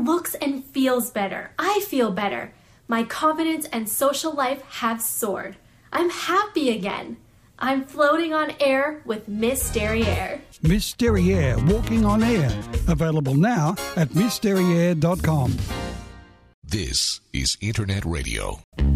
looks and feels better. I feel better. My confidence and social life have soared. I'm happy again. I'm floating on air with Miss Derriere. Miss Derriere, Walking on Air. Available now at MissDerriere.com. This is Internet Radio.